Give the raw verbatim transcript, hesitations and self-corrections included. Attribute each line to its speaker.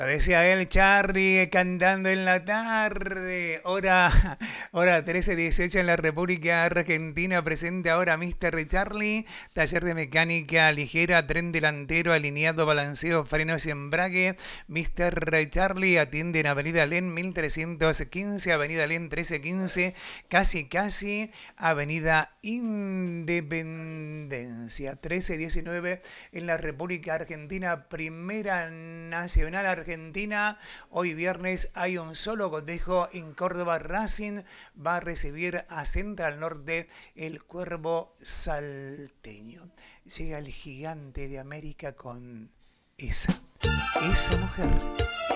Speaker 1: Lo decía él, Charlie, cantando en la tarde. Hora, hora trece dieciocho en la República Argentina. Presente ahora mister Charlie. Taller de mecánica ligera, tren delantero, alineado, balanceo, frenos y embrague. mister Charlie atiende en Avenida Len mil trescientos quince, Avenida Len trece quince, casi casi, Avenida Independencia. trece diecinueve en la República Argentina. Primera Nacional Argentina. Argentina. Hoy viernes hay un solo cotejo en Córdoba. Racing va a recibir a Central Norte, el Cuervo salteño. Llega el gigante de América con esa, esa mujer.